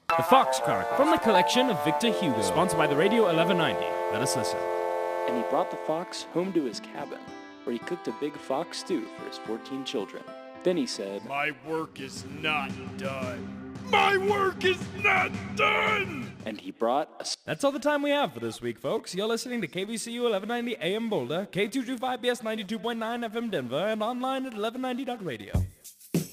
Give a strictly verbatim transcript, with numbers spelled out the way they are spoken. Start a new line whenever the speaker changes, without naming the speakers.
The Fox Cart, from the collection of Victor Hugo, sponsored by the Radio eleven ninety. Let us listen.
And he brought the fox home to his cabin, where he cooked a big fox stew for his fourteen children. Then he said,
"My work is not done. My work is not done!"
And he brought a...
That's all the time we have for this week, folks. You're listening to K V C U eleven ninety A M Boulder, K two twenty-five B S ninety-two point nine F M Denver, and online at eleven ninety dot radio.